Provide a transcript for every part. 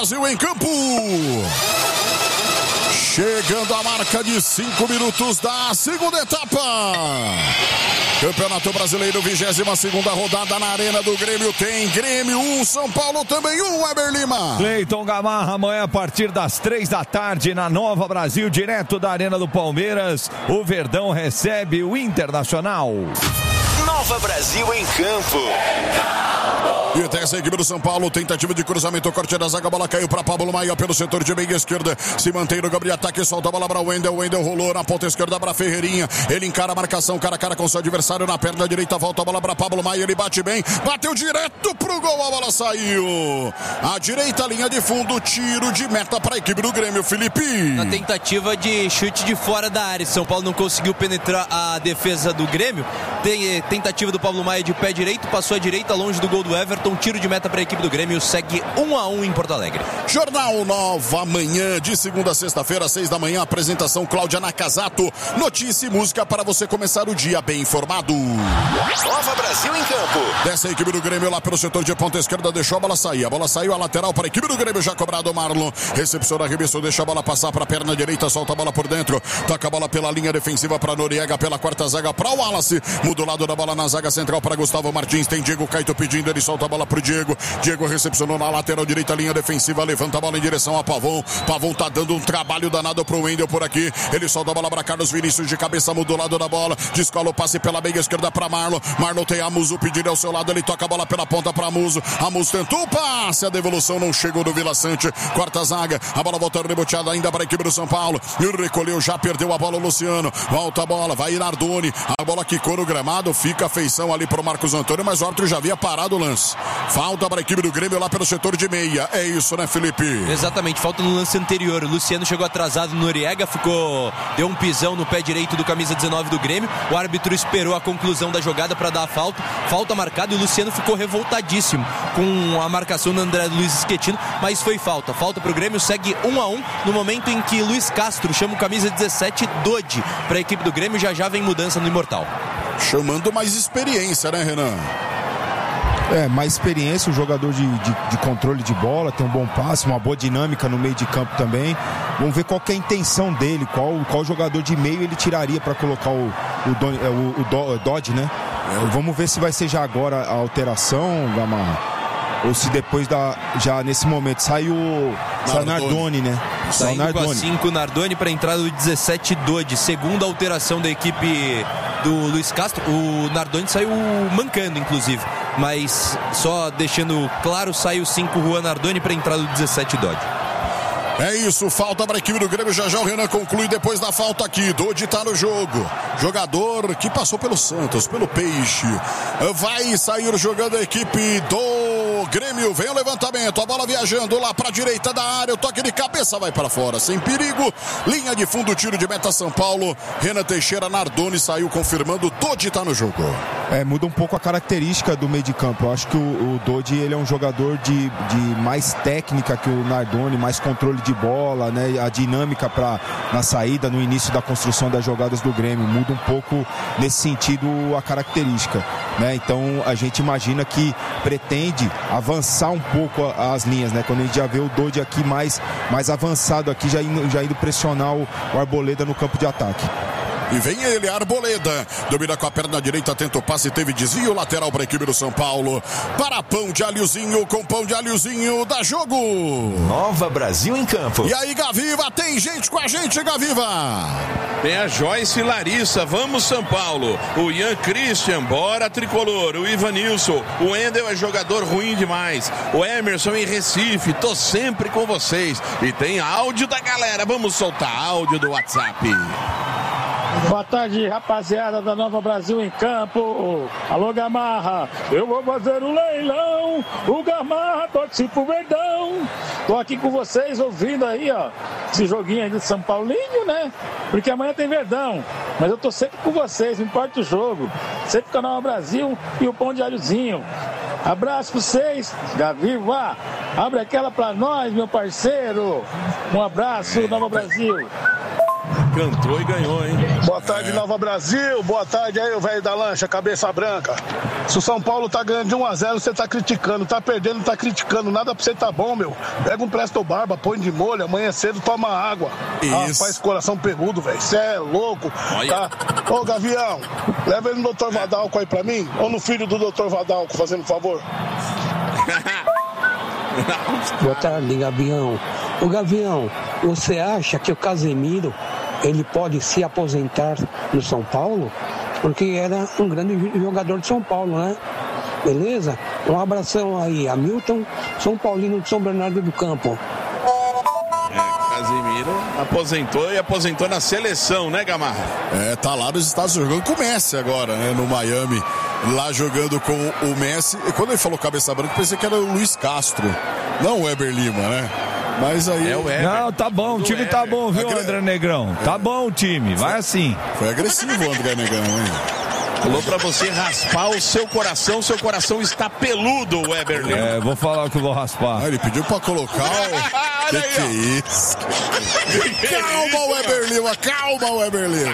Brasil em campo. Chegando a marca de 5 minutos da segunda etapa. Campeonato Brasileiro, 22ª rodada na Arena do Grêmio. Tem Grêmio 1, São Paulo também 1, Weber Lima. Cleiton Gamarra, amanhã a partir das 3 da tarde na Nova Brasil, direto da Arena do Palmeiras. O Verdão recebe o Internacional. Nova Brasil em campo. E tem essa equipe do São Paulo, tentativa de cruzamento, corte da zaga, a bola caiu para Pablo Maia pelo setor de meia esquerda, se mantém no Gabriel ataque, solta a bola para o Wendel rolou na ponta esquerda para Ferreirinha, ele encara a marcação, cara a cara com seu adversário na perna direita, volta a bola para Pablo Maia, ele bate bem, bateu direto pro gol, a bola saiu, à direita, linha de fundo, tiro de meta para a equipe do Grêmio, Felipe. Na tentativa de chute de fora da área, São Paulo não conseguiu penetrar a defesa do Grêmio, tem tentativa do Pablo Maia de pé direito, passou à direita, longe do gol do Everton. Tiro de meta para a equipe do Grêmio, segue 1-1 em Porto Alegre. Jornal Nova, amanhã, de segunda a sexta-feira, 6 da manhã, apresentação Cláudia Nakazato. Notícia e música para você começar o dia bem informado. Nova Brasil em campo. Dessa equipe do Grêmio lá pelo setor de ponta esquerda, deixou a bola sair. A bola saiu, a lateral para a equipe do Grêmio, já cobrado o Marlon. Recepciona, arremessou, deixa a bola passar para a perna direita, solta a bola por dentro. Toca a bola pela linha defensiva para Noriega, pela quarta zaga para o Wallace. Muda o lado da bola na zaga central para Gustavo Martins. Tem Diego Caito pedindo, ele solta a bola pro Diego. Diego recepcionou na lateral direita, linha defensiva, levanta a bola em direção a Pavon. Pavon tá dando um trabalho danado pro Wendel por aqui. Ele solta a bola para Carlos Vinícius de cabeça, muda o lado da bola. Descola o passe pela meia esquerda para Marlon. Marlon tem a Muso pedindo ao seu lado, ele toca a bola pela ponta para Muso. A Muso tentou o passe, a devolução não chegou do Vila Sante. Quarta zaga, a bola volta reboteada ainda para a equipe do São Paulo. E recolheu, já perdeu a bola o Luciano. Volta a bola, vai Nardoni. A bola quicou no gramado, fica a feição ali pro Marcos Antônio, mas o árbitro já havia parado o lance. Falta para a equipe do Grêmio lá pelo setor de meia. É isso, né, Felipe? Exatamente, falta no lance anterior. O Luciano chegou atrasado no Noriega, deu um pisão no pé direito do camisa 19 do Grêmio. O árbitro esperou a conclusão da jogada para dar a falta. Falta marcada e o Luciano ficou revoltadíssimo com a marcação do André Luiz Schettino, mas foi falta. Falta para o Grêmio, segue 1-1 no momento em que Luiz Castro chama o camisa 17 Dodi para a equipe do Grêmio. Já vem mudança no Imortal. Chamando mais experiência, né, Renan? Mais experiência, um jogador de controle de bola, tem um bom passe, uma boa dinâmica no meio de campo também. Vamos ver qual que é a intenção dele, qual jogador de meio ele tiraria para colocar o Dodge, né? Vamos ver se vai ser já agora a alteração, Gamarra, ou se depois já nesse momento sai o Nardoni, né? Saindo com a 5 Nardoni para a entrada do 17 Dodi. Segunda alteração da equipe do Luiz Castro. O Nardoni saiu mancando, inclusive. Mas só deixando claro, sai o 5 Juan Nardoni para a entrada do 17 Dodi. É isso, falta para a equipe do Grêmio. Já o Renan conclui depois da falta aqui. Dodi tá no jogo. Jogador que passou pelo Santos, pelo Peixe. Vai sair jogando a equipe do Grêmio. Vem o levantamento, a bola viajando lá para a direita da área. O toque de cabeça vai para fora, sem perigo. Linha de fundo, tiro de meta São Paulo. Renan Teixeira, Nardoni saiu confirmando. Dodi tá no jogo. Muda um pouco a característica do meio de campo. Eu acho que o Dodi, ele é um jogador de mais técnica que o Nardoni, mais controle de bola, né? A dinâmica na saída, no início da construção das jogadas do Grêmio. Muda um pouco nesse sentido a característica, né? Então a gente imagina que pretende avançar um pouco as linhas, né? Quando a gente já vê o Dodi aqui mais avançado aqui, já indo pressionar o Arboleda no campo de ataque. E vem ele, Arboleda. Domina com a perna direita, tenta o passe, teve desvio lateral para a equipe do São Paulo. Para pão de alhozinho, com pão de alhozinho, dá jogo. Nova Brasil em campo. E aí, Gaviva, tem gente com a gente, Gaviva. Tem a Joyce e Larissa, vamos São Paulo. O Ian Christian, bora tricolor. O Ivanilson, o Wendel é jogador ruim demais. O Emerson em Recife, tô sempre com vocês. E tem áudio da galera, vamos soltar áudio do WhatsApp. Boa tarde, rapaziada da Nova Brasil em campo. Alô, Gamarra, eu vou fazer o leilão. O Gamarra torce pro Verdão. Tô aqui com vocês ouvindo aí, ó, esse joguinho aí do São Paulinho, né? Porque amanhã tem Verdão. Mas eu tô sempre com vocês, não importa o jogo. Sempre com a Nova Brasil e o pão de alhozinho. Abraço pra vocês, Gaviva. Abre aquela pra nós, meu parceiro. Um abraço, Nova Brasil. cantou e ganhou, hein? Boa tarde, Nova Brasil. Boa tarde aí, o velho da lancha, cabeça branca. Se o São Paulo tá ganhando de 1-0, você tá criticando. Tá perdendo, tá criticando. Nada pra você tá bom, meu. Pega um Presto Barba, põe de molho, amanhã cedo toma água. Faz coração peludo, velho. Você é louco. Tá? Ô, Gavião, leva ele no Dr. Vadalco aí pra mim. Ou no filho do Dr. Vadalco, fazendo favor. Boa tarde, Gavião. Ô, Gavião, você acha que o Casemiro ele pode se aposentar no São Paulo? Porque era um grande jogador de São Paulo, né? Beleza? Um abração aí, Hamilton, São Paulino de São Bernardo do Campo. Casemiro aposentou na seleção, né, Gamarra? Tá lá nos Estados Unidos, jogando com o Messi agora, né, no Miami, lá jogando com o Messi. E quando ele falou cabeça branca, pensei que era o Luiz Castro, não o Weber Lima, né? Mas aí... Não, tá bom, o time tá bom, viu, André Negrão? Tá bom o time, vai assim. Foi agressivo o André Negrão, hein? Falou pra você raspar o seu coração está peludo, Weber Lima. Vou falar que eu vou raspar. Ele pediu pra colocar o... que é isso? Calma, Weber Lima, calma, Weber Lima.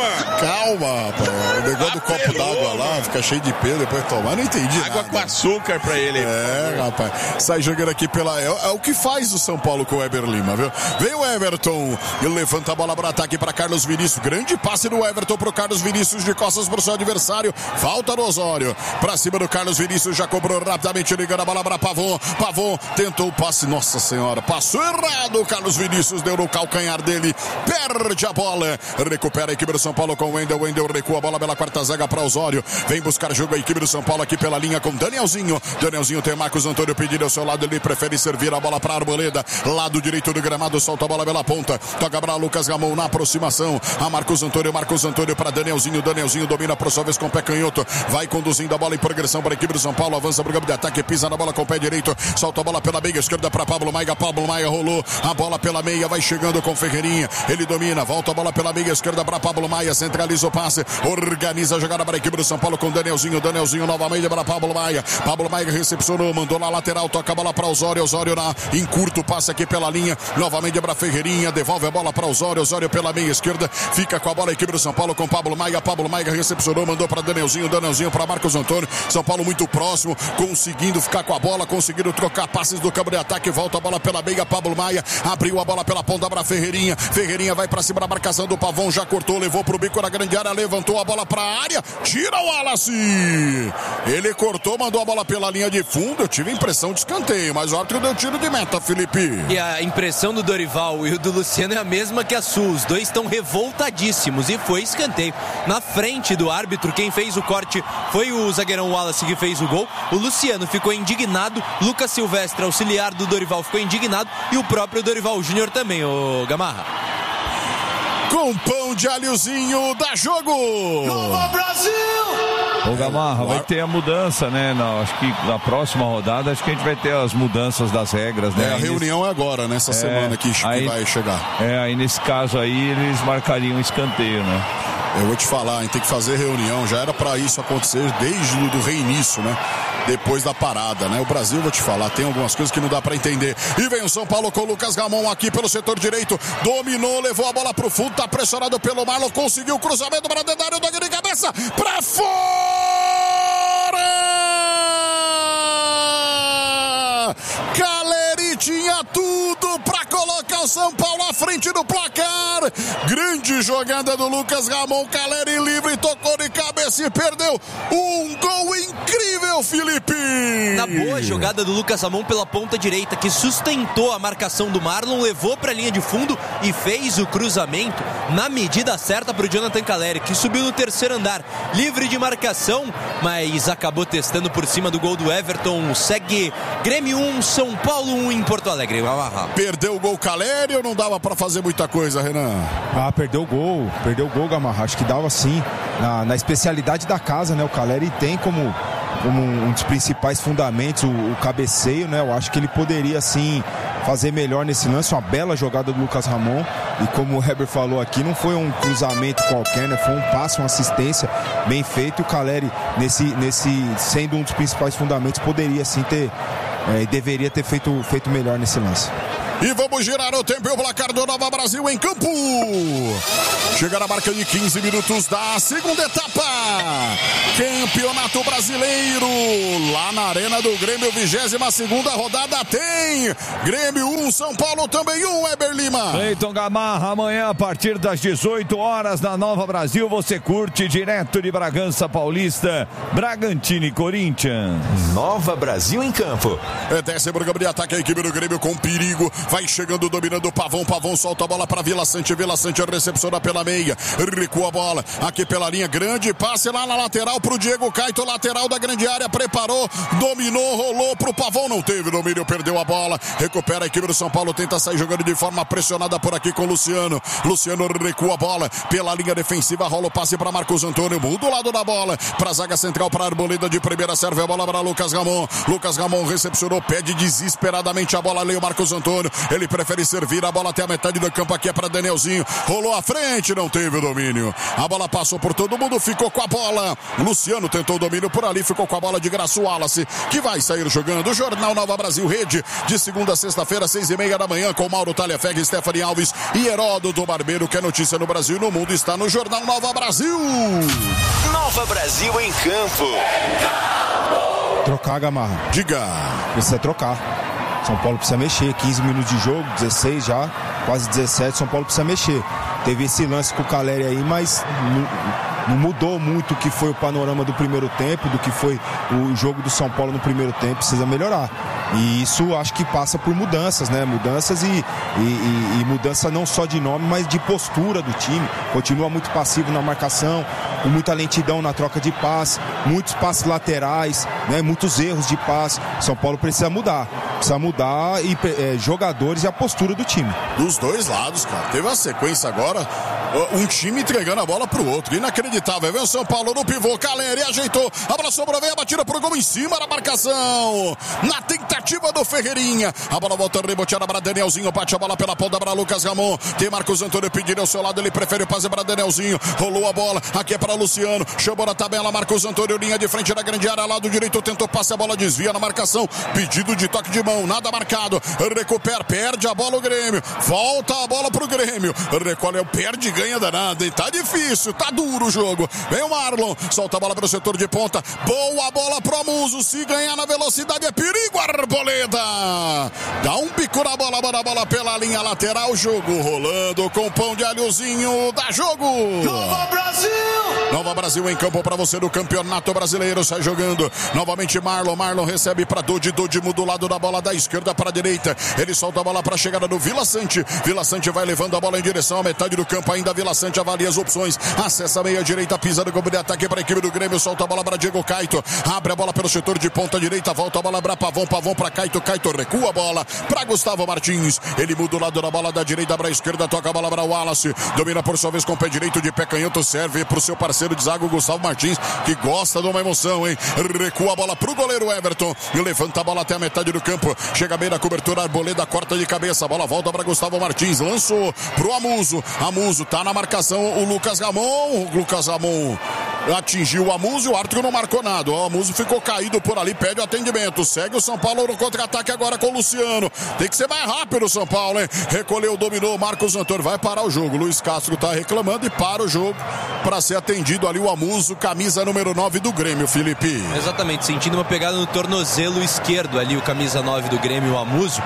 Calma, rapaz. O negócio do copo d'água lá, fica cheio de pelo, depois tomar, não entendi água nada. Com açúcar pra ele. Rapaz. Sai jogando aqui pela... É o que faz o São Paulo com o Weber Lima, viu? Vem o Everton, ele levanta a bola para ataque para Carlos Vinícius. Grande passe do Everton pro Carlos Vinícius, de costas pro seu adversário. Falta no Osório. Pra cima do Carlos Vinícius, já cobrou rapidamente, ligando a bola para Pavon. Pavon tentou o passe, nossa senhora, passou errado. O Carlos Vinícius deu no calcanhar dele, perde a bola. Recupera a equipe do São Paulo com o Wendel. Wendel recua a bola pela quarta zaga para Osório. Vem buscar jogo a equipe do São Paulo aqui pela linha com Danielzinho. Danielzinho tem Marcos Antônio pedindo ao seu lado, ele prefere servir a bola para Arboleda. Lado direito do gramado, solta a bola pela ponta. Toca para Lucas Ramon na aproximação. A Marcos Antônio para Danielzinho. Danielzinho domina por sua vez com o pé canhoto. Vai conduzindo a bola em progressão para a equipe do São Paulo. Avança para o campo de ataque, pisa na bola com o pé direito. Solta a bola pela meia esquerda para Pablo Maiga. Pablo Maiga rolou a bola pela meia, vai chegando com Ferreirinha. Ele domina, volta a bola pela meia esquerda para Pablo Maia. Centraliza o passe, organiza a jogada para a equipe do São Paulo com Danielzinho. Danielzinho novamente para Pablo Maia. Pablo Maia recepcionou, mandou na lateral, toca a bola para Osório. Osório em curto, passe aqui pela linha. Novamente para Ferreirinha, devolve a bola para Osório. Osório pela meia esquerda, fica com a bola a equipe do São Paulo com Pablo Maia. Pablo Maia recepcionou, mandou para Danielzinho. Danielzinho para Marcos Antônio. São Paulo muito próximo, conseguindo ficar com a bola, conseguindo trocar passes do campo de ataque. Volta a bola pela meia, Pablo Maia abriu a bola pela ponta para Ferreirinha. Ferreirinha vai para cima da marcação do Pavon, já cortou, levou pro bico da grande área, levantou a bola para a área, tira o Wallace. Ele cortou, mandou a bola pela linha de fundo. Eu tive a impressão de escanteio, mas o árbitro deu tiro de meta, Felipe. E a impressão do Dorival e do Luciano é a mesma que a sua. Os dois estão revoltadíssimos e foi escanteio. Na frente do árbitro, quem fez o corte foi o zagueirão Wallace, que fez o gol. O Luciano ficou indignado, Lucas Silvestre, auxiliar do Dorival, ficou indignado e o próprio Dorival Júnior também, o Gamarra. Com pão de alhozinho, dá jogo! Nova Brasil! Ô Gamarra, vai ter a mudança, né? Acho que na próxima rodada, acho que a gente vai ter as mudanças das regras, né? A reunião é agora, nessa semana que vai chegar. Aí nesse caso aí, eles marcariam escanteio, né? Eu vou te falar, a gente tem que fazer reunião, já era pra isso acontecer desde o reinício, né? Depois da parada, né? O Brasil, vou te falar, tem algumas coisas que não dá pra entender. E vem o São Paulo com o Lucas Ramon aqui pelo setor direito, dominou, levou a bola pro fundo, tá pressionado pelo Marlon, conseguiu o cruzamento para dentro da área, toque de cabeça, pra fora! Caleri tinha tudo pra colocar o São Paulo à frente do placar. Grande jogada do Lucas Ramon, Caleri livre, tocou de cabeça e perdeu um gol incrível, Felipe. Na boa jogada do Lucas Ramon pela ponta direita, que sustentou a marcação do Marlon, levou pra linha de fundo e fez o cruzamento na medida certa pro Jonathan Caleri, que subiu no terceiro andar, livre de marcação, mas acabou testando por cima do gol do Everton. Segue Grêmio 1, São Paulo 1 em Porto Alegre. Perdeu o gol Caleri ou não dava pra fazer muita coisa, Renan? Perdeu o gol, Gamarra. Acho que dava sim, na especialidade da casa, né? O Caleri tem como um dos principais fundamentos o cabeceio, né? Eu acho que ele poderia sim fazer melhor nesse lance. Uma bela jogada do Lucas Ramon, e como o Heber falou aqui, não foi um cruzamento qualquer, né? Foi um passe, uma assistência bem feito. E o Caleri, sendo um dos principais fundamentos, poderia sim deveria ter feito melhor nesse lance. E vamos girar o tempo e o placar do Nova Brasil em campo. Chega na marca de 15 minutos da segunda etapa. Campeonato Brasileiro. Lá na Arena do Grêmio, 22ª rodada tem. Grêmio 1, São Paulo também 1, Weber Lima. Cleiton Gamarra, amanhã a partir das 18 horas na Nova Brasil, você curte direto de Bragança Paulista, Bragantino e Corinthians. Nova Brasil em campo. Desce por de ataque a equipe do Grêmio com perigo. Vai chegando, dominando o Pavão. Pavão solta a bola para Vila Sante. Vila Sante recepciona pela meia. Recua a bola aqui pela linha. Grande passe lá na lateral pro Diego Caito. Lateral da grande área. Preparou, dominou, rolou pro Pavão. Não teve domínio, perdeu a bola. Recupera a equipe do São Paulo. Tenta sair jogando de forma pressionada por aqui com o Luciano. Luciano recua a bola pela linha defensiva. Rola o passe para Marcos Antônio. Muda o lado da bola para a zaga central, para a Arboleda de primeira. Serve a bola para Lucas Ramon. Lucas Ramon recepcionou, pede desesperadamente a bola. Ali o Marcos Antônio. Ele prefere servir a bola até a metade do campo. Aqui é para Danielzinho. Rolou à frente, não teve o domínio. A bola passou por todo mundo, ficou com a bola. Luciano tentou o domínio por ali, ficou com a bola de graça o Wallace, que vai sair jogando. O Jornal Nova Brasil Rede, de segunda a sexta-feira, 6:30 da manhã, com Mauro Talhafeg, Stephanie Alves e Heródoto Barbeiro, que é notícia no Brasil e no mundo, está no Jornal Nova Brasil. Nova Brasil em campo. Trocar, Gamarra. Diga. Precisa trocar. São Paulo precisa mexer. 15 minutos de jogo, 16 já, quase 17. São Paulo precisa mexer. Teve esse lance com o Caleri aí, mas não mudou muito o que foi o panorama do primeiro tempo, do que foi o jogo do São Paulo no primeiro tempo. Precisa melhorar. E isso acho que passa por mudanças, né? Mudanças e mudança não só de nome, mas de postura do time. Continua muito passivo na marcação, com muita lentidão na troca de passe, muitos passes laterais, né? Muitos erros de passe. São Paulo precisa mudar. Precisa mudar jogadores e a postura do time. Dos dois lados, cara. Teve uma sequência agora, um time entregando a bola pro outro. Inacreditável. Vem o São Paulo no pivô. Caleri ajeitou. A bola sobrou, vem a batida pro gol em cima da marcação. Na tentativa do Ferreirinha. A bola volta reboteada para Danielzinho. Bate a bola pela ponta para Lucas Ramon. Tem Marcos Antônio pedindo ao seu lado. Ele prefere o passe para Danielzinho. Rolou a bola. Aqui é para Luciano. Chamou na tabela. Marcos Antônio, linha de frente da grande área. Lado direito. Tentou passe. A bola desvia na marcação. Pedido de toque de mão. Nada marcado. Recupera. Perde a bola o Grêmio. Volta a bola pro Grêmio. Recolhe. Perde e ganha danado. E tá difícil. Tá duro o jogo. Vem o Marlon. Solta a bola pro setor de ponta. Boa bola pro Amuso. Se ganhar na velocidade é perigo. Arboleda. Dá um bico na bola. Bola pela linha lateral. Jogo rolando com pão de alhozinho. Dá jogo. Nova Brasil. Nova Brasil em campo para você do Campeonato Brasileiro. Sai jogando. Novamente Marlon. Marlon recebe para Dodi. Dodi muda o lado da bola da esquerda para a direita. Ele solta a bola para a chegada do Vila Sante. Vila Sante vai levando a bola em direção à metade do campo. Ainda Vila Sante avalia as opções. Acessa a meia direita. Pisa no campo de ataque para a equipe do Grêmio. Solta a bola para Diego Caito. Abre a bola pelo setor de ponta direita. Volta a bola para Pavão. Pavão para Caito. Caito recua a bola para Gustavo Martins. Ele muda o lado da bola da direita para a esquerda. Toca a bola para o Wallace. Domina por sua vez com o pé direito de pé canhoto. Serve para o seu parceiro de zaga, Gustavo Martins, que gosta de uma emoção, hein? Recua a bola para o goleiro Everton. E levanta a bola até a metade do campo. Chega bem na cobertura. Arboleda corta de cabeça. A bola volta para Gustavo Martins. Lançou pro Amuso. Amuso tá na marcação. O Lucas Ramon. O Lucas Ramon atingiu o Amuso e o árbitro não marcou nada. O Amuso ficou caído por ali, pede o atendimento. Segue o São Paulo no contra-ataque agora com o Luciano. Tem que ser mais rápido o São Paulo, hein? Recolheu, dominou, Marcos Antônio vai parar o jogo. Luiz Castro tá reclamando e para o jogo para ser atendido ali o Amuso, camisa número 9 do Grêmio, Felipe. Exatamente, sentindo uma pegada no tornozelo esquerdo ali, o camisa 9 do Grêmio, o Amuso.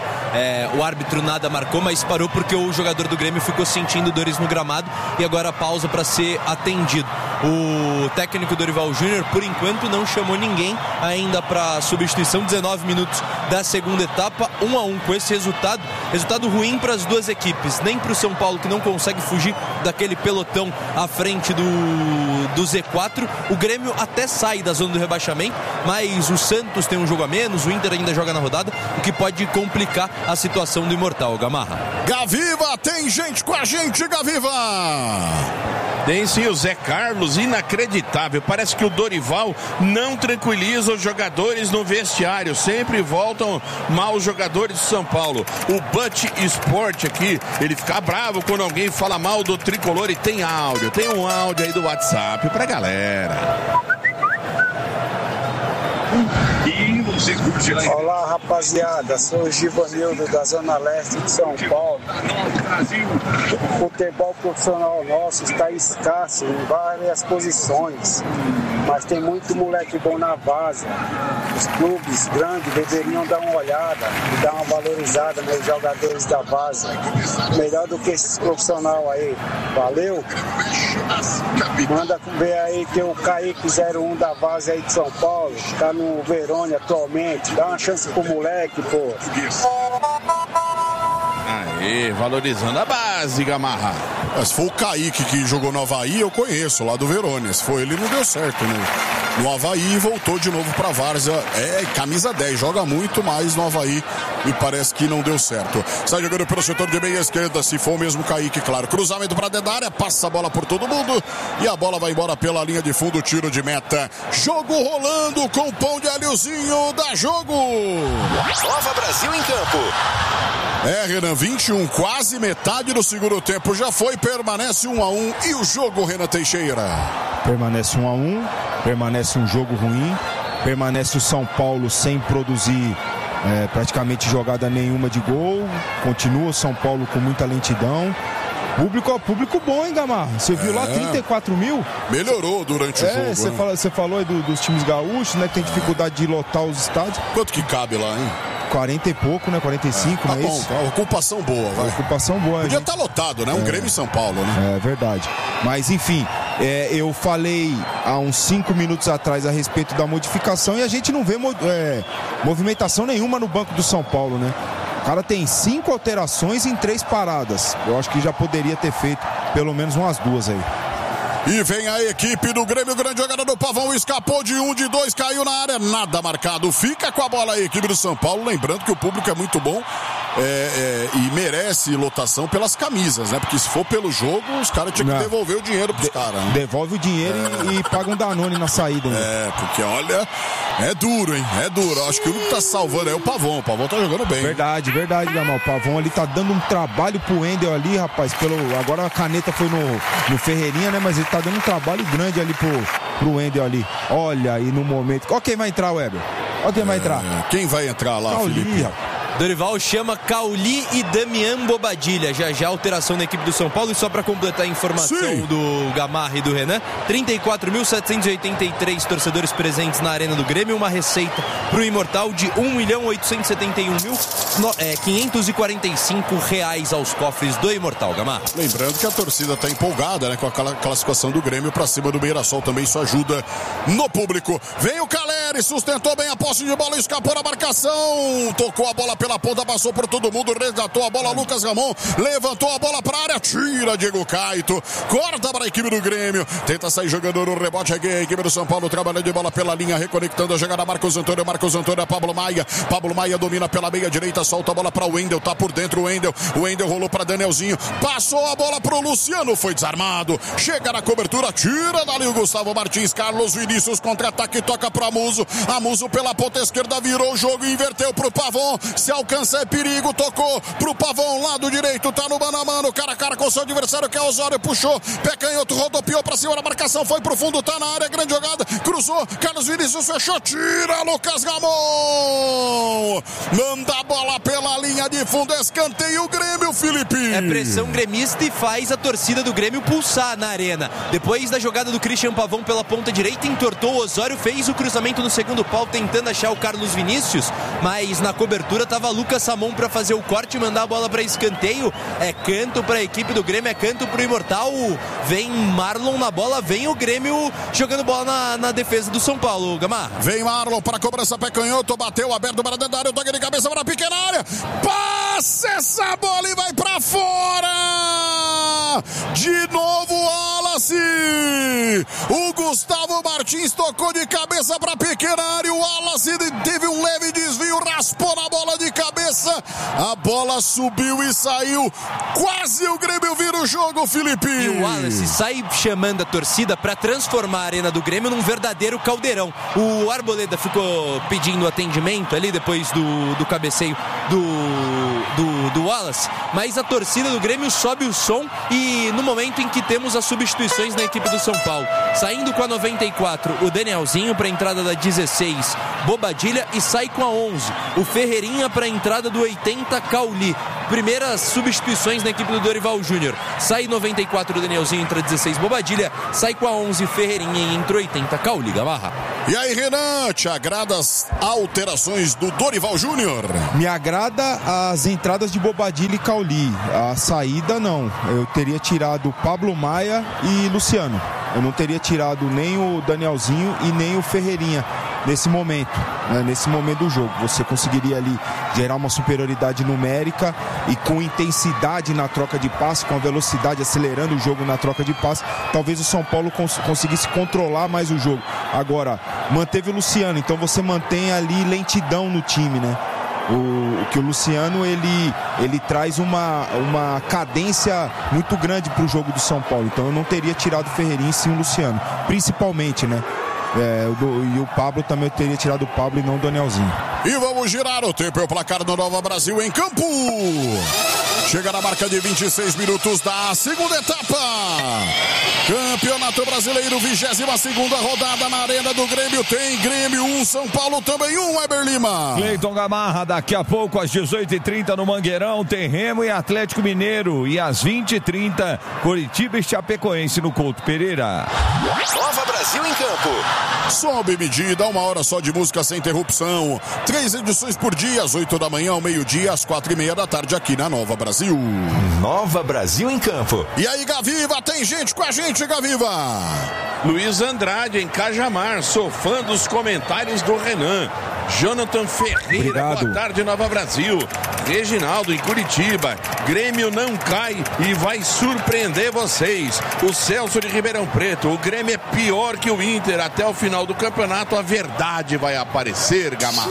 O árbitro nada marcou, mas parou porque o jogador do Grêmio ficou sentindo dores no gramado e agora pausa para ser atendido. O técnico Dorival Júnior, por enquanto, não chamou ninguém ainda para substituição. 19 minutos da segunda etapa, 1-1 com esse resultado ruim para as duas equipes, nem para o São Paulo, que não consegue fugir daquele pelotão à frente do Z4. O Grêmio até sai da zona do rebaixamento, mas o Santos tem um jogo a menos, o Inter ainda joga na rodada, o que pode complicar a situação do Imortal. Gamarra. Gaviva, tem gente com a gente, Gaviva! Tem sim, o Zé Carlos, inacreditável. Parece que o Dorival não tranquiliza os jogadores no vestiário. Sempre voltam mal os jogadores de São Paulo. O Butch Sport aqui, ele fica bravo quando alguém fala mal do tricolor e tem áudio. Tem um áudio aí do WhatsApp pra galera. E Olá, rapaziada, sou o Givanildo da Zona Leste de São Paulo. O futebol profissional nosso está escasso em várias posições, mas tem muito moleque bom na base. Os clubes grandes deveriam dar uma olhada e dar uma valorizada nos jogadores da base. Melhor do que esses profissionais aí. Valeu? Manda ver aí que o Kaique 01 da base aí de São Paulo tá no Verônia atualmente. Dá uma chance pro moleque, pô. Aê, valorizando a base, Gamarra. Se for o Kaique que jogou no Avaí, eu conheço, lá do Verônia. Se for ele, não deu certo no Avaí e voltou de novo pra Várzea. Camisa 10, joga muito, mas no Avaí me parece que não deu certo. Sai jogando pelo setor de meia esquerda, se for o mesmo Kaique, claro. Cruzamento pra dentro da área, passa a bola por todo mundo e a bola vai embora pela linha de fundo, tiro de meta. Jogo rolando com o pão de alhozinho da jogo. Nova Brasil em campo. Renan, 21, quase metade do segundo tempo já foi, permanece 1-1 e o jogo, Renan Teixeira? Permanece 1-1, permanece um jogo ruim, permanece o São Paulo sem produzir praticamente jogada nenhuma de gol, continua o São Paulo com muita lentidão. Público bom, hein, Gamarra? Você viu lá 34 mil? Melhorou durante o jogo. Você falou aí dos times gaúchos, né? Que tem dificuldade de lotar os estádios. Quanto que cabe lá, hein? 40 e pouco, né? 45, tá não é bom, isso? Tá, ocupação boa, vai. Ocupação boa. Podia estar lotado, né? Um Grêmio em São Paulo, né? É verdade. Mas, enfim, eu falei há uns 5 minutos atrás a respeito da modificação e a gente não vê movimentação nenhuma no banco do São Paulo, né? O cara tem 5 alterações em 3 paradas. Eu acho que já poderia ter feito pelo menos umas 2 aí. E vem a equipe do Grêmio, grande jogada do Pavão, escapou de 1, de 2, caiu na área, nada marcado, fica com a bola a equipe do São Paulo, lembrando que o público é muito bom e merece lotação pelas camisas, né? Porque se for pelo jogo, os caras tinham que devolver o dinheiro pros caras. Né? Devolve o dinheiro e paga um Danone na saída. Né? Porque olha, é duro, hein? É duro, acho que o único que tá salvando é o Pavão tá jogando bem. Verdade, Gamal, o Pavão ali tá dando um trabalho pro Wendel ali, rapaz, agora a caneta foi no Ferreirinha, né? Mas ele tá dando um trabalho grande ali pro Wendel ali. Olha aí no momento. Ó quem vai entrar, Weber. Ó quem vai entrar. Quem vai entrar lá, Felipe? Dorival chama Cauli e Damian Bobadilha. Já alteração na equipe do São Paulo. E só para completar a informação do Gamarra e do Renan, 34.783 torcedores presentes na Arena do Grêmio. Uma receita pro Imortal de R$1.871.545 aos cofres do Imortal, Gamarra. Lembrando que a torcida tá empolgada, né, com aquela classificação do Grêmio para cima do Mirassol. Também isso ajuda no público. Vem o Caleri, sustentou bem a posse de bola, escapou da marcação, tocou a bola pela ponta, passou por todo mundo, resgatou a bola Lucas Ramon, levantou a bola para a área, tira Diego Caito, corta para a equipe do Grêmio, tenta sair jogando no rebote aqui, a equipe do São Paulo trabalhando de bola pela linha, reconectando a jogada Marcos Antônio, Pablo Maia domina pela meia direita, solta a bola para o Wendel, tá por dentro o Wendel rolou para Danielzinho, passou a bola pro Luciano, foi desarmado, chega na cobertura, tira dali o Gustavo Martins, Carlos Vinícius, contra-ataque, toca pro Amuso pela ponta esquerda, virou o jogo, inverteu pro Pavon, se alcança é perigo, tocou pro Pavão, lado direito, tá no mano a mano, cara a cara com o seu adversário que é Osório, puxou, pé canhoto, rodopiou pra cima da marcação, foi pro fundo, tá na área, grande jogada, cruzou, Carlos Vinícius fechou, tira Lucas Ramon, manda a bola pela linha de fundo, escanteio o Grêmio, Felipe. É pressão gremista e faz a torcida do Grêmio pulsar na arena. Depois da jogada do Christian Pavão pela ponta direita, entortou o Osório, fez o cruzamento no segundo pau, tentando achar o Carlos Vinícius, mas na cobertura tava Lucas Ramon para fazer o corte e mandar a bola para escanteio. É canto para a equipe do Grêmio, é canto pro Imortal. Vem Marlon na bola, vem o Grêmio jogando bola na defesa do São Paulo, Gamarra. Vem Marlon para cobrança, pé canhoto, bateu aberto para dentro da área, toque de cabeça para a pequena área, passa essa bola e vai para fora. De novo Wallace, o Gustavo Martins tocou de cabeça para a pequena área, o Wallace teve um leve desvio, raspou na bola de cabeça, a bola subiu e saiu, quase o Grêmio vira o jogo, Felipe. E o Wallace sai chamando a torcida para transformar a Arena do Grêmio num verdadeiro caldeirão. O Arboleda ficou pedindo atendimento ali depois do cabeceio do Wallace, mas a torcida do Grêmio sobe o som e no momento em que temos as substituições na equipe do São Paulo, saindo com a 94 o Danielzinho para a entrada da 16 Bobadilha e sai com a 11 o Ferreirinha para a entrada do 80 Cauli. Primeiras substituições na equipe do Dorival Júnior. Sai 94 o Danielzinho, entra 16 Bobadilha, sai com a 11 Ferreirinha e entra 80 Cauli. Gamarra. E aí, Renan, te agrada as alterações do Dorival Júnior? Me agrada as entradas de Bobadilha e Cauli. A saída não. Eu teria tirado Pablo Maia e Luciano. Eu não teria tirado nem o Danielzinho e nem o Ferreirinha nesse momento, né? Nesse momento do jogo. Você conseguiria ali gerar uma superioridade numérica e com intensidade na troca de passe, com a velocidade acelerando o jogo na troca de passe, talvez o São Paulo conseguisse controlar mais o jogo. Agora, manteve o Luciano, então você mantém ali lentidão no time, né? Que o Luciano ele traz uma cadência muito grande para o jogo do São Paulo. Então eu não teria tirado o Ferreirinha e sim o Luciano, principalmente, né? E o Pablo também, eu teria tirado o Pablo e não o Danielzinho. E vamos girar o tempo e o placar do Nova Brasil em campo. Chega na marca de 26 minutos da segunda etapa. Campeonato Brasileiro, 22ª rodada na Arena do Grêmio. Tem Grêmio 1, São Paulo também 1, Weber Lima. Cleiton Gamarra, daqui a pouco às 18h30 no Mangueirão tem Remo e Atlético Mineiro. E às 20h30, Coritiba e Chapecoense no Couto Pereira. Nova Brasil em campo. Sob medida, 1 hora só de música sem interrupção. 3 edições por dia, às 8 da manhã, ao meio-dia, às 4h30 da tarde, aqui na Nova Brasil. Nova Brasil em campo. E aí, Gaviva, tem gente com a gente, Gaviva. Luiz Andrade, em Cajamar, sou fã dos comentários do Renan. Jonathan Ferreira, obrigado. Boa tarde, Nova Brasil. Reginaldo, em Curitiba, Grêmio não cai e vai surpreender vocês. O Celso de Ribeirão Preto, o Grêmio é pior que o Inter. Até o final do campeonato a verdade vai aparecer, Gamarra.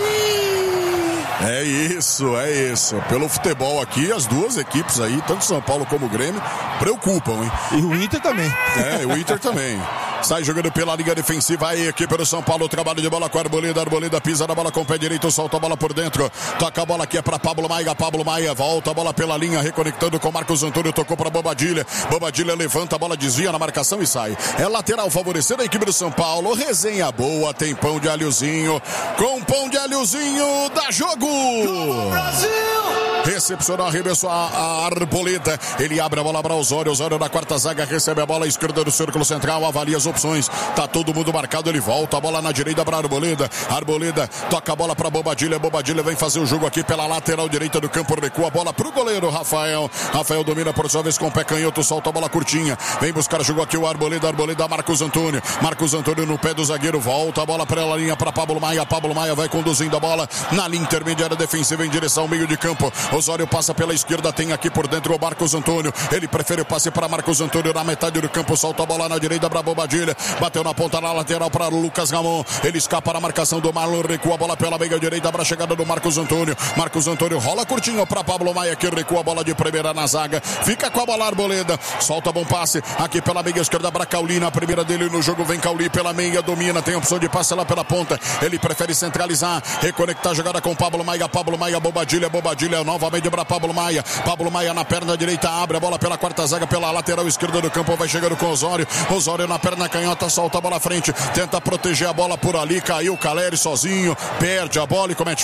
É isso. Pelo futebol aqui, as duas equipes aí, tanto São Paulo como o Grêmio, preocupam, hein? E o Inter também. O Inter também. Sai jogando pela linha defensiva aí, equipe do São Paulo, trabalho de bola com a Arboleda pisa na bola com o pé direito, solta a bola por dentro, toca a bola aqui é para Pablo Maia, volta a bola pela linha, reconectando com Marcos Antônio, tocou para Bobadilha levanta a bola, desvia na marcação e sai. É lateral favorecendo a equipe do São Paulo, resenha boa, tem pão de alhozinho, com pão de alhozinho, dá jogo! Brasil! Recepcionou, arremessou a Arboleda, ele abre a bola para Osório na quarta zaga, recebe a bola à esquerda do círculo central, avalia as opções, tá todo mundo marcado, ele volta a bola na direita para Arboleda toca a bola para Bobadilha vem fazer o jogo aqui pela lateral direita do campo, recua a bola pro goleiro Rafael domina por sua vez com o pé canhoto, solta a bola curtinha, vem buscar jogo aqui o Arboleda Marcos Antônio no pé do zagueiro, volta a bola pela linha para Pablo Maia vai conduzindo a bola na linha intermediária defensiva em direção ao meio de campo, Osório passa pela esquerda, tem aqui por dentro o Marcos Antônio, ele prefere o passe para Marcos Antônio na metade do campo, solta a bola na direita para Bobadilha, bateu na ponta na lateral para Lucas Ramon, ele escapa na marcação do Marlon, recua a bola pela meia direita para a chegada do Marcos Antônio rola curtinho para Pablo Maia, que recua a bola de primeira na zaga, fica com a bola Arboleda, solta bom passe aqui pela meia esquerda para Cauli, na primeira dele no jogo vem Cauli pela meia, domina, tem opção de passe lá pela ponta, ele prefere centralizar, reconectar a jogada com Pablo Maia, Bobadilha novamente para Pablo Maia na perna direita, abre a bola pela quarta zaga, pela lateral esquerda do campo, vai chegando com Osório na perna canhota, solta a bola à frente, tenta proteger a bola por ali, caiu o Caleri sozinho, perde a bola e comete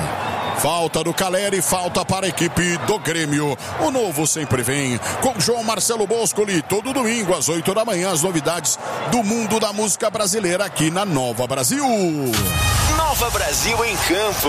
falta do Caleri, falta para a equipe do Grêmio. O novo sempre vem com João Marcelo Boscoli, todo domingo às 8 da manhã, as novidades do mundo da música brasileira aqui na Nova Brasil. Nova Brasil em campo.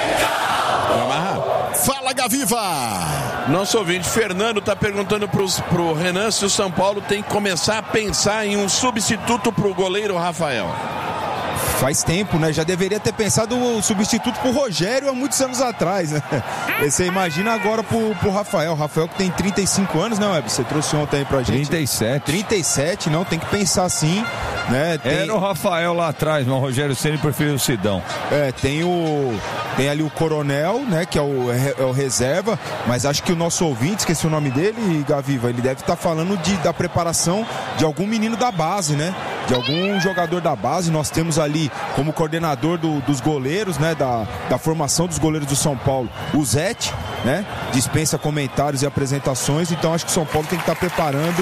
Fala, Gaviva! Nosso ouvinte Fernando está perguntando pro Renan se o São Paulo tem que começar a pensar em um substituto pro goleiro Rafael. Faz tempo, né? Já deveria ter pensado o substituto pro Rogério há muitos anos atrás, né? Você imagina agora pro Rafael. Rafael que tem 35 anos, né, Web? Você trouxe ontem aí pra gente. 37, não, tem que pensar assim, né? Era o Rafael lá atrás, mas o Rogério Ceni preferiu o Sidão. Tem ali o Coronel, né, que é o reserva, mas acho que o nosso ouvinte, esqueci o nome dele, Gaviva, ele deve estar falando da preparação de algum menino da base, né? De algum jogador da base. Nós temos ali como coordenador dos goleiros, né, da formação dos goleiros do São Paulo, o Zete, né? Dispensa comentários e apresentações, então acho que o São Paulo tem que estar preparando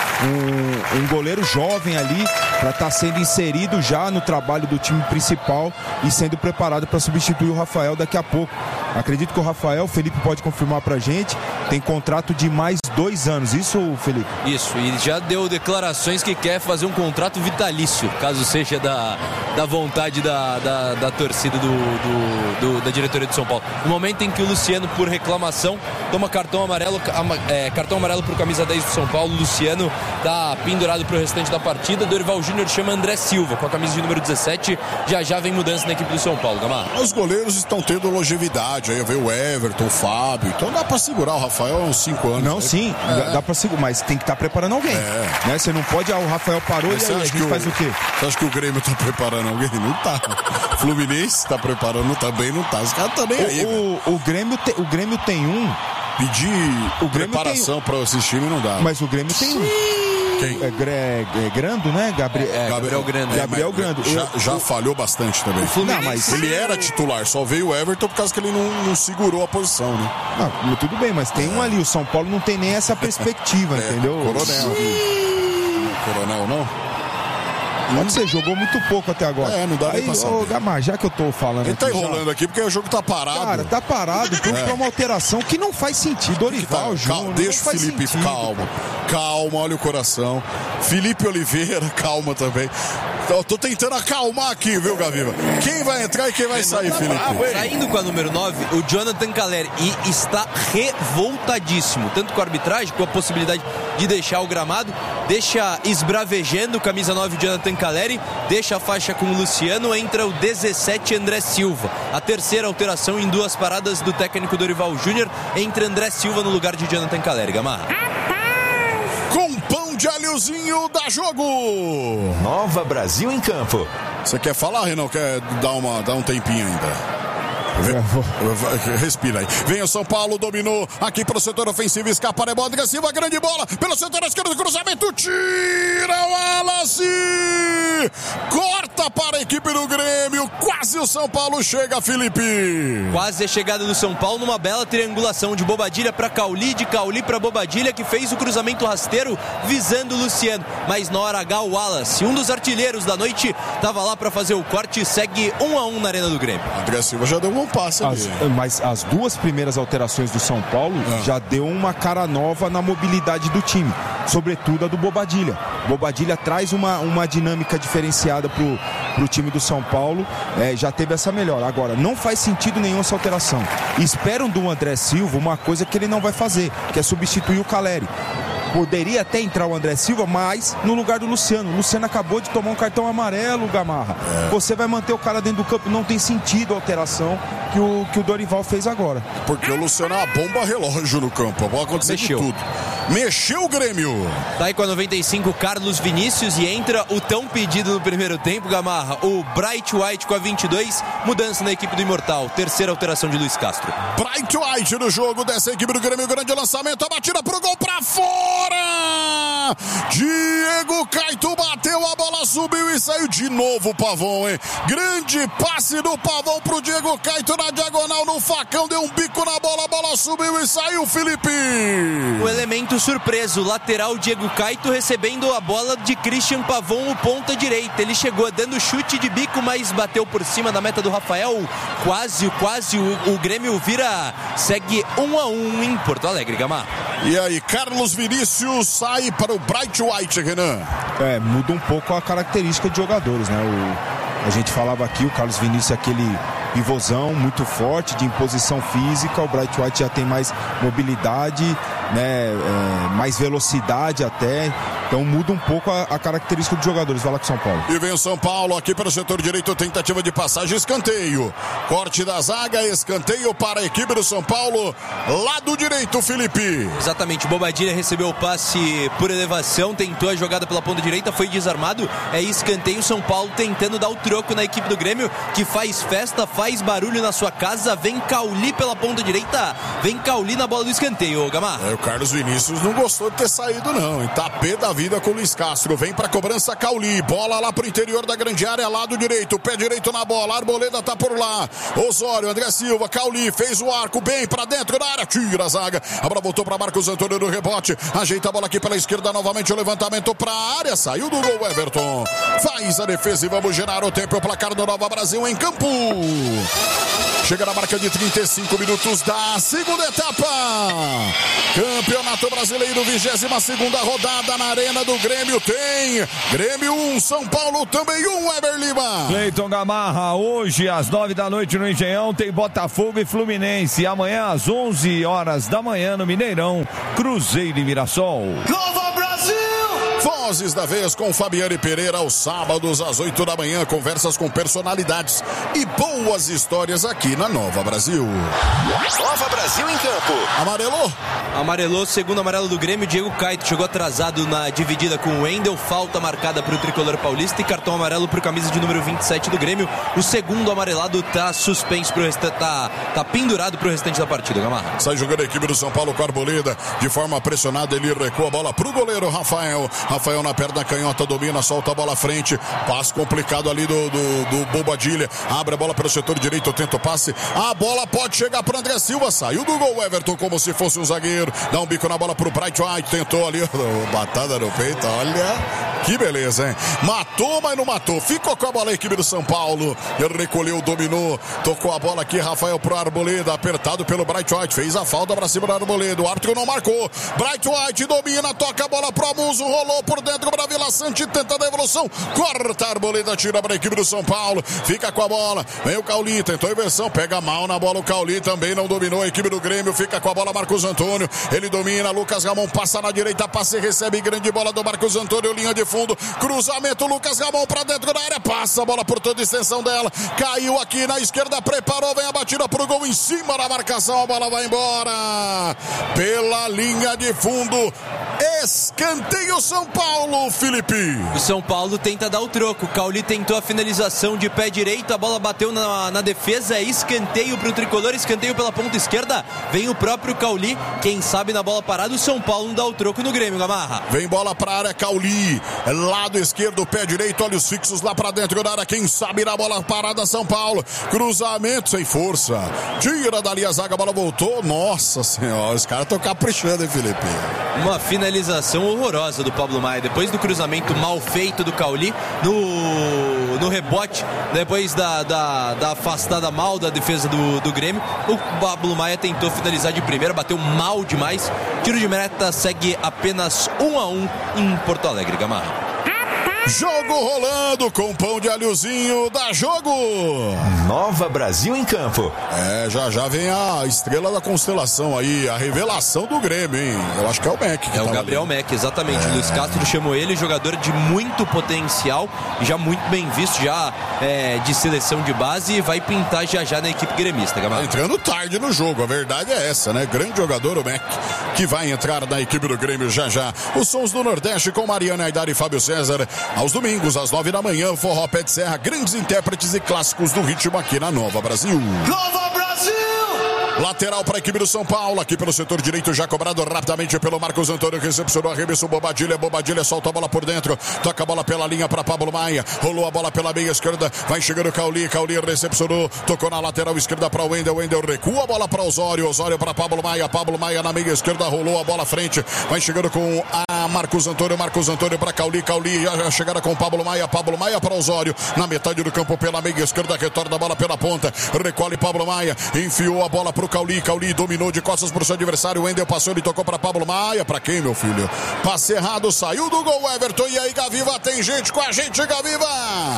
um goleiro jovem ali para estar sendo inserido já no trabalho do time principal e sendo preparado para substituir o Rafael daqui a pouco. Acredito que o Felipe pode confirmar pra gente, tem contrato de mais 2 anos, isso, Felipe? Isso, e já deu declarações que quer fazer um contrato vitalício, caso seja da vontade da torcida da diretoria de São Paulo. No momento em que o Luciano, por reclamação, toma cartão amarelo pro camisa 10 do São Paulo, o Luciano tá pendurado pro restante da partida. Dorival Júnior chama André Silva com a camisa de número 17, já vem mudança na equipe do São Paulo, Gamarra. Os goleiros estão tendo longevidade, aí veio o Everton, o Fábio, então dá pra segurar o Rafael há uns 5 anos. Não, sim, dá pra segurar, mas tem que estar preparando alguém, né? Você não pode, o Rafael parou e aí a gente faz o quê? Você acha que o Grêmio tá preparando alguém? Não tá. Fluminense tá preparando também, não tá. Os caras também aí. O Grêmio tem um. Pedir preparação para assistir não dá. Mas o Grêmio tem um. Quem? Grando, né? Gabriel Grando. Gabriel Grando. Já falhou bastante também. Não, mas ele era titular, só veio o Everton por causa que ele não segurou a posição, né? Não, tudo bem, mas tem um ali. O São Paulo não tem nem essa perspectiva, entendeu? Coronel não? Pode ser, jogou muito pouco até agora. Não dá nem pra saber. Gamar, já que eu tô falando ele tá enrolando aqui porque o jogo tá parado. Cara, tá parado pra uma alteração que não faz sentido. Dorival, Júnior, deixa o Felipe, calma, olha o coração. Felipe Oliveira, calma também. Eu tô tentando acalmar aqui, viu, Gaviva? Quem vai entrar e quem vai sair, Felipe? Saindo com a número 9, o Jonathan Calleri, e está revoltadíssimo, tanto com a arbitragem, com a possibilidade de deixar o gramado, deixa esbravejando, camisa 9, Jonathan Calleri, deixa a faixa com o Luciano, entra o 17, André Silva. A terceira alteração em 2 paradas do técnico Dorival Júnior, entra André Silva no lugar de Jonathan Calleri, Gamarra. Com pão de alhozinho, dá jogo! Nova Brasil em campo. Você quer falar, Renan? Quer dar um tempinho ainda? Respira aí. Vem o São Paulo, dominou aqui para o setor ofensivo, escapa Rebódiga, Silva, grande bola pelo setor esquerdo, cruzamento, tira o Wallace, corta para a equipe do Grêmio, quase o São Paulo chega, Felipe. Quase a chegada do São Paulo numa bela triangulação de Bobadilha para Cauli, de Cauli para Bobadilha, que fez o cruzamento rasteiro visando o Luciano, mas na hora H o Wallace, um dos artilheiros da noite, estava lá para fazer o corte, segue 1-1 na Arena do Grêmio. André Silva já deu um passe ali. Mas as 2 primeiras alterações do São Paulo já deu uma cara nova na mobilidade do time, sobretudo a do Bobadilha. Bobadilha traz uma dinâmica diferenciada pro time do São Paulo, já teve essa melhora. Agora, não faz sentido nenhuma essa alteração. Esperam do André Silva uma coisa que ele não vai fazer, que é substituir o Calleri. Poderia até entrar o André Silva, mas no lugar do Luciano. O Luciano acabou de tomar um cartão amarelo, Gamarra. Você vai manter o cara dentro do campo. Não tem sentido a alteração que o Dorival fez agora. Porque o Luciano é uma bomba relógio no campo. Pode acontecer de tudo. Mexeu o Grêmio. Tá aí com a 95, Carlos Vinícius, e entra o tão pedido no primeiro tempo, Gamarra, o Bright White com a 22, mudança na equipe do Imortal, terceira alteração de Luiz Castro. Bright White no jogo dessa equipe do Grêmio, grande lançamento, a batida pro gol pra fora! Diego Caito bateu, a bola subiu e saiu de novo o Pavão, hein? Grande passe do Pavão pro Diego Caito na diagonal, no facão, deu um bico na bola, a bola subiu e saiu, Felipe! O elemento surpreso, lateral Diego Caito recebendo a bola de Christian Pavão, o ponta direita. Ele chegou dando chute de bico, mas bateu por cima da meta do Rafael. Quase o Grêmio vira, segue 1-1 em Porto Alegre, Gamarra. E aí, Carlos Vinícius sai para o Bright White, Renan. Muda um pouco a característica de jogadores, né? A gente falava aqui, o Carlos Vinícius é aquele pivôzão muito forte, de imposição física. O Bright White já tem mais mobilidade, né? Mais velocidade até. Então muda um pouco a característica dos jogadores. Vai lá com São Paulo. E vem o São Paulo aqui para o setor direito, tentativa de passagem, escanteio. Corte da zaga, escanteio para a equipe do São Paulo. Lado direito, Felipe. Exatamente, Bobadilha recebeu o passe por elevação, tentou a jogada pela ponta direita, foi desarmado. É escanteio, São Paulo tentando dar o troco na equipe do Grêmio, que faz festa, faz barulho na sua casa. Vem Cauli pela ponta direita, vem Cauli na bola do escanteio, Gamarra. O Carlos Vinícius não gostou de ter saído não, hein? Tá pé da vida com o Luiz Castro. Vem pra cobrança Cauli. Bola lá pro interior da grande área, lado direito. Pé direito na bola. Arboleda tá por lá. Osório, André Silva, Cauli fez o arco bem pra dentro da área. Tira a zaga. A bola voltou pra Marcos Antônio no rebote. Ajeita a bola aqui pela esquerda novamente. O levantamento pra área. Saiu do gol Everton. Faz a defesa e vamos gerar o tempo. O placar do Nova Brasil em campo. Chega na marca de 35 minutos da segunda etapa. Campeonato Brasileiro, 22ª rodada na Arena do Grêmio. Tem Grêmio 1, São Paulo também 1, Eber Lima. Cleiton Gamarra, hoje às 9 da noite no Engenhão tem Botafogo e Fluminense. Amanhã às 11 horas da manhã no Mineirão, Cruzeiro e Mirassol. Nova Brasil! Vozes da vez com Fabiane Pereira aos sábados às 8 da manhã. Conversas com personalidades e boas histórias aqui na Nova Brasil. Nova Brasil em campo. Amarelou? Amarelou, segundo amarelo do Grêmio. Diego Caetano chegou atrasado na dividida com o Wendel. Falta marcada para o tricolor paulista e cartão amarelo para o camisa de número 27 do Grêmio. O segundo amarelado tá suspenso pro restante, tá pendurado pro restante da partida, Gamarra. Sai jogando a equipe do São Paulo com a Arboleda. De forma pressionada, ele recua a bola pro goleiro Rafael. Rafael na perna canhota, domina, solta a bola à frente. Passe complicado ali do Bobadilha. Abre a bola pelo setor direito, tenta o passe. A bola pode chegar para André Silva. Saiu do gol Everton como se fosse um zagueiro. Dá um bico na bola pro Bright White. Tentou ali, batada no peito. Olha, que beleza, hein? Matou, mas não matou. Ficou com a bola a equipe do São Paulo. Ele recolheu, dominou. Tocou a bola aqui, Rafael pro Arboleda. Apertado pelo Bright White. Fez a falta pra cima do Arboleda. O árbitro não marcou. Bright White domina, toca a bola pro Amuso. Rolou por dentro para Vila Sante. Tenta a devolução. Corta a Arboleda, tira para a equipe do São Paulo. Fica com a bola. Vem o Cauli, tentou a inversão. Pega mal na bola o Cauli. Também não dominou a equipe do Grêmio. Fica com a bola Marcos Antônio. Ele domina. Lucas Ramon passa na direita. Passe, recebe grande bola do Marcos Antônio. Linha de fundo. Cruzamento. Lucas Ramon para dentro da área. Passa a bola por toda a extensão dela. Caiu aqui na esquerda. Preparou. Vem a batida pro gol em cima da marcação. A bola vai embora. Pela linha de fundo. Escanteio São Paulo, Felipe. O São Paulo tenta dar o troco. Cauli tentou a finalização de pé direito. A bola bateu na defesa. Escanteio pro tricolor. Escanteio pela ponta esquerda. Vem o próprio Cauli. Quem sabe na bola parada o São Paulo não dá o troco no Grêmio, Gamarra. Vem bola pra área, Cauli. Lado esquerdo, pé direito. Olhos fixos lá pra dentro da área. Quem sabe na bola parada, São Paulo. Cruzamento sem força. Tira dali a zaga. A bola voltou. Nossa senhora. Os caras estão caprichando, hein, Felipe? Uma finalização horrorosa do Pablo Maia. Depois do cruzamento mal feito do Cauli, no rebote, depois da afastada mal da defesa do Grêmio, o Pablo Maia tentou finalizar de primeira, bateu mal demais. Tiro de meta segue apenas 1-1 em Porto Alegre, Gamarra. Jogo rolando com pão de alhozinho, dá jogo! Nova Brasil em campo. Já vem a estrela da constelação aí, a revelação do Grêmio, hein? Eu acho que é o Mac. É o Gabriel Mac, exatamente. Luiz Castro chamou ele, jogador de muito potencial, já muito bem visto, já de seleção de base, e vai pintar já na equipe gremista, Gamarra. Tá entrando tarde no jogo, a verdade é essa, né? Grande jogador o Mac, que vai entrar na equipe do Grêmio já. Os Sons do Nordeste com Mariana Aidar e Fábio César. Aos domingos, às 9 da manhã, Forró Pé de Serra, grandes intérpretes e clássicos do ritmo aqui na Nova Brasil. Nova Brasil! Lateral para a equipe do São Paulo, aqui pelo setor direito, já cobrado rapidamente pelo Marcos Antônio, recepcionou, arremesso, Bobadilha solta a bola por dentro, toca a bola pela linha para Pablo Maia, rolou a bola pela meia esquerda, vai chegando Cauli recepcionou, tocou na lateral esquerda para o Wendel recua a bola para Osório para Pablo Maia na meia esquerda, rolou a bola à frente, vai chegando com a Marcos Antônio para Cauli já chegada com Pablo Maia para Osório, na metade do campo pela meia esquerda, retorna a bola pela ponta, recolhe Pablo Maia, enfiou a bola pro Cauli dominou de costas pro seu adversário, o Wendel passou, ele tocou para Pablo Maia, para quem, meu filho? Passe errado, saiu do gol Everton, e aí Gaviva, tem gente com a gente, Gaviva!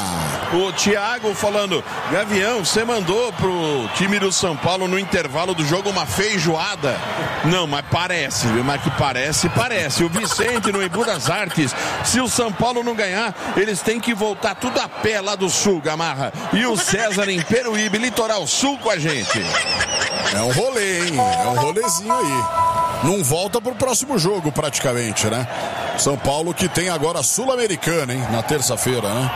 O Thiago falando, Gavião, você mandou pro time do São Paulo no intervalo do jogo uma feijoada? Não, mas parece, viu? Mas que parece. O Vicente no Embu das Artes, se o São Paulo não ganhar, eles têm que voltar tudo a pé lá do sul, Gamarra. E o César em Peruíbe, Litoral Sul com a gente. É um rolê, hein? É um rolezinho aí. Não volta pro próximo jogo, praticamente, né? São Paulo que tem agora a Sul-Americana, hein? Na terça-feira, né?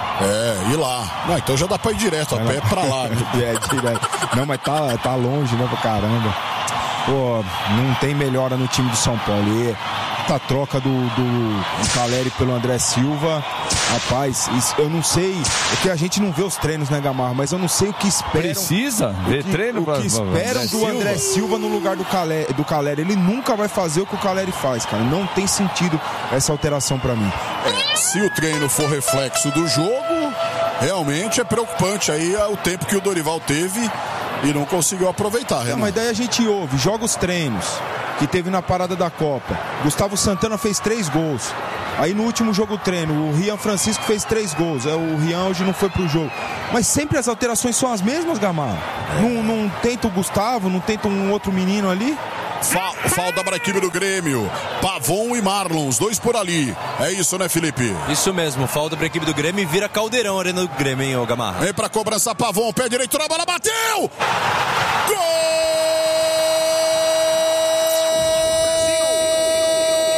Ir lá. Não, então já dá pra ir direto a pé pra lá. Né? Direto. Não, mas tá longe, né, pra caramba. Pô, não tem melhora no time do São Paulo. Puta troca do Caleri pelo André Silva. Rapaz, eu não sei, porque a gente não vê os treinos, né, Gamarra? Mas eu não sei o que esperam. Precisa ver treino o que esperam do André Silva no lugar do Caleri. Ele nunca vai fazer o que o Caleri faz, cara. Não tem sentido essa alteração pra mim. Se o treino for reflexo do jogo, realmente é preocupante aí o tempo que o Dorival teve e não conseguiu aproveitar, Renan. Mas daí a gente ouve, joga os treinos que teve na parada da Copa. Gustavo Santana fez 3 gols. Aí no último jogo treino, o Rian Francisco fez 3 gols. O Rian hoje não foi pro jogo. Mas sempre as alterações são as mesmas, Gamarra. Não tenta o Gustavo, não tenta um outro menino ali. Falta para a equipe do Grêmio. Pavon e Marlon, os dois por ali. É isso, né, Felipe? Isso mesmo, falta para a equipe do Grêmio e vira caldeirão a arena do Grêmio, hein, ô Gamarra. Vem para cobrança, Pavon, pé direito na bola, bateu! Gol!